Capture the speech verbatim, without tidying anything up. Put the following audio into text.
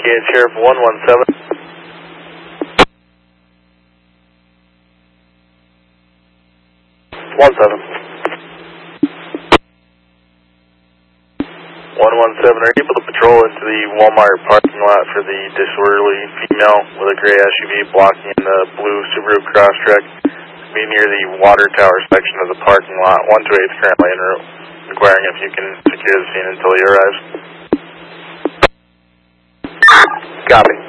Gate Sheriff one one seven. one seven. one one seven, are you able to patrol into the Walmart parking lot for the disorderly female with a gray S U V blocking the blue Subaru Crosstrek? Be near the water tower section of the parking lot. one two eight is currently en route, inquiring if you can secure the scene until he arrives. Copy.